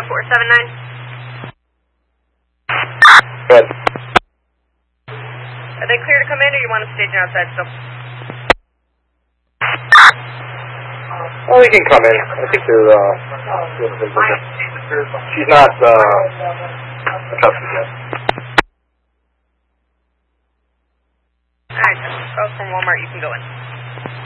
479. Good. Are they clear to come in, or you want them staging outside still? Oh, they can come in. I think they're, doing a big visit. She's not, accustomed yet. Alright, so from Walmart, you can go in.